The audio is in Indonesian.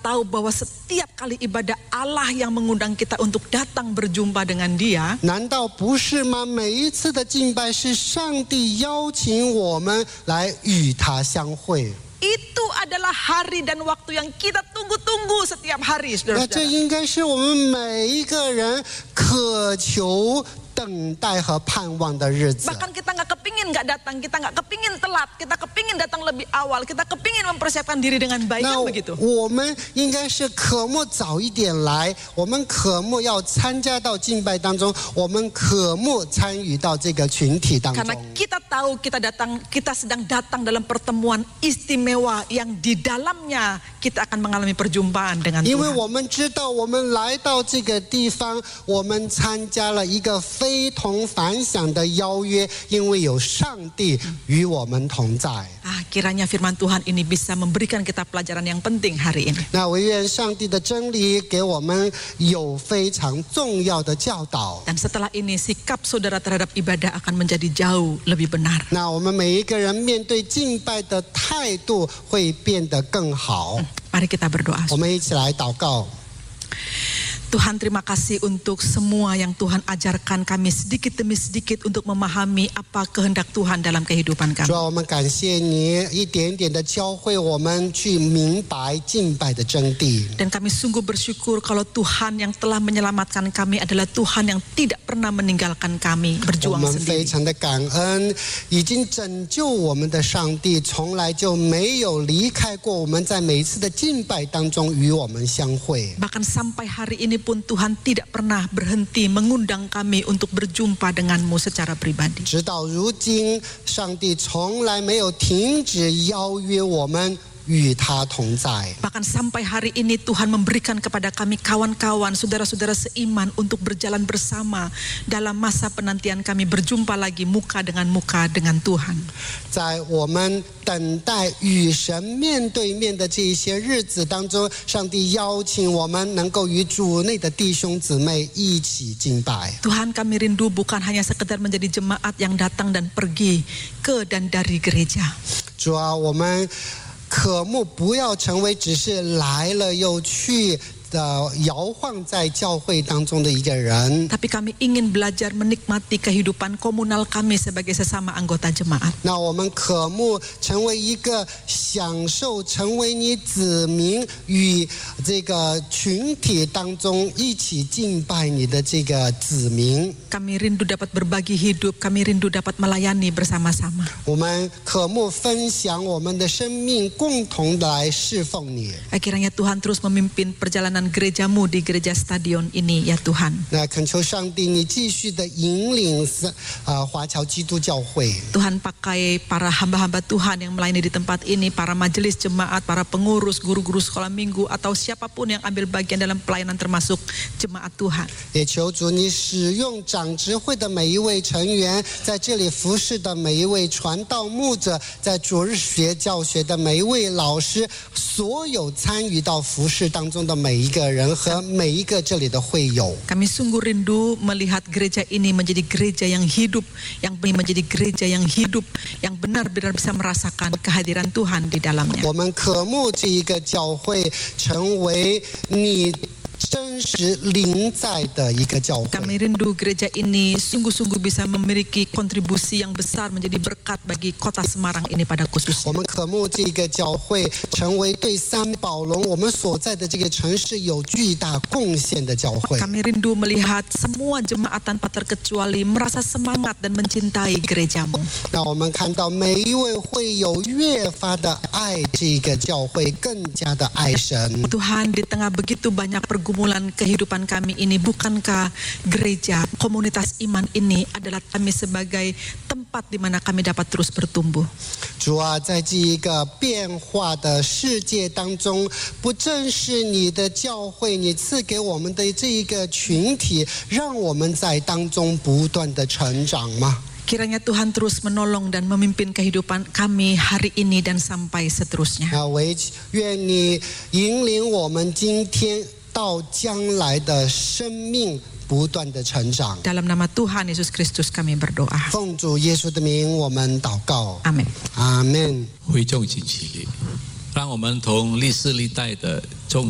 tahu bahwa setiap kali ibadah Allah yang mengundang kita untuk datang berjumpa dengan Dia? 难道不是吗？每一次的敬拜是上帝邀请我们来与他相会。 Itu adalah hari dan waktu yang kita tunggu-tunggu setiap hari, 那这 saudara-saudara. 应该是我们每一个人渴求、等待和盼望的日子。 Bahkan kita nggak kepingin nggak datang, kita nggak kepingin telat, kita kepingin datang lebih awal, kita kepingin mempersiapkan diri dengan baik, 那 kan begitu? 我们应该是渴慕早一点来，我们渴慕要参加到敬拜当中，我们渴慕参与到这个群体当 Karena 中。 kita tahu kita sedang datang dalam pertemuan istimewa yang di dalamnya kita akan mengalami perjumpaan dengan 因为 Tuhan. 我们知道，我们来到这个地方，我们参加了一个非同凡响的邀约，因为有上帝与我们同在。 Kiranya firman Tuhan ini bisa memberikan kita pelajaran yang penting hari ini. 那唯愿上帝的真理给我们有非常重要的教导。 Dan setelah ini sikap saudara terhadap ibadah akan menjadi jauh lebih benar. 那我们每一个人面对敬拜的态度会变得更好。 Mari kita berdoa. 我们一起来祷告。 Tuhan, terima kasih untuk semua yang Tuhan ajarkan kami sedikit demi sedikit untuk memahami apa kehendak Tuhan dalam kehidupan 主 kami. 要我们感谢你一点点的教会我们去明白敬拜的真谛。 Dan kami sungguh bersyukur kalau Tuhan yang telah menyelamatkan kami adalah Tuhan yang tidak pernah meninggalkan kami 我 berjuang 们非 sendiri. 常的感恩，已经拯救我们的上帝，从来就没有离开过我们，在每一次的敬拜当中与我们相会。 Bahkan sampai hari ini pun Tuhan tidak pernah berhenti mengundang kami untuk berjumpa denganmu secara pribadi. 直到如今，上帝从来没有停止邀约我们与他同在。 Bahkan sampai hari ini Tuhan memberikan kepada kami kawan-kawan, saudara-saudara seiman untuk berjalan bersama dalam masa penantian kami berjumpa lagi muka dengan Tuhan. 在我们等待与神面对面的这一些日子当中，上帝邀请我们能够与主内的弟兄姊妹一起敬拜。 Tuhan, kami rindu bukan hanya sekedar menjadi jemaat yang datang dan pergi ke dan dari gereja. 主啊，我们渴慕不要成为只是来了又去摇晃在教会当中的一个人。 Tapi kami ingin belajar menikmati kehidupan komunal kami sebagai sesama anggota jemaat. 那我们渴慕成为一个享受成为你子民与这个群体当中一起敬拜你的这个子民。 Kami rindu dapat berbagi hidup, kami rindu dapat melayani bersama-sama. 我们渴慕分享我们的生命，共同的来侍奉你。 Kiranya Tuhan terus memimpin perjalanan gerejamu di gereja stadion ini ya Tuhan. 那恳求上帝，你继续的引领华侨基督教会。 Tuhan pakai para hamba-hamba Tuhan yang melayani di tempat ini, para majelis jemaat, para pengurus, guru-guru sekolah minggu, atau siapapun yang ambil bagian dalam pelayanan termasuk jemaat Tuhan. 也求主你使用长执会的每一位成员，在这里服侍的每一位传道牧者，在主日学教学的每一位老师，所有参与到服侍当中的每一个人和每一个这里的会友。 Kami sungguh rindu melihat gereja ini menjadi gereja yang hidup, yang menjadi gereja yang hidup, yang benar-benar bisa merasakan kehadiran Tuhan di dalamnya. 我们渴慕这一个教会成为你真实临在的一个教会。 Kami rindu gereja ini sungguh-sungguh bisa memiliki kontribusi yang besar menjadi berkat bagi kota Semarang ini pada 我 khususnya. 们渴慕这个教会成为对三宝龙我们所在的这个城市有巨大贡献的教会。 Kami rindu melihat semua jemaat tanpa terkecuali merasa semangat dan mencintai gerejamu. 让我们看到每一位会友越发的爱这个教会，更加的爱神。 Tuhan, di tengah begitu banyak pergumulan kehidupan kami ini, bukankah gereja, komunitas iman ini adalah kami sebagai tempat di mana kami dapat terus bertumbuh. 主啊，在这一个变化的世界当中，不正是你的教会，你赐给我们的这一个群体，让我们在当中不断的成长吗？ Kiranya Tuhan terus menolong dan memimpin kehidupan kami hari ini dan sampai seterusnya. 愿你引领我们今天到将来的生命不断的成长。 Dalam nama Tuhan Yesus Kristus kami berdoa. 奉主耶稣的名，我们祷告。 Amin. 阿门。 会众请起立，让我们同历世历代的众